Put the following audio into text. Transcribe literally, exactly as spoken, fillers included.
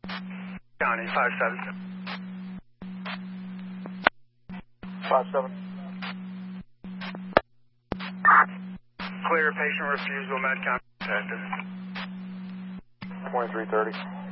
County, five seven. five seven. Clear, patient refusal, Med County detective. twenty-three thirty.